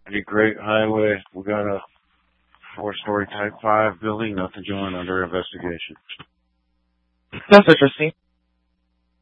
Pretty great highway. We got a 4-story Type 5 building, nothing going under investigation. That's interesting.